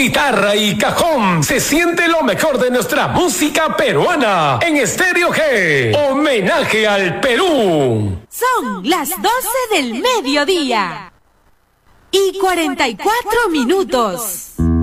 guitarra y cajón se siente lo mejor de nuestra música peruana en Estéreo G. Homenaje al Perú. Son las 12 del mediodía y 44 minutos.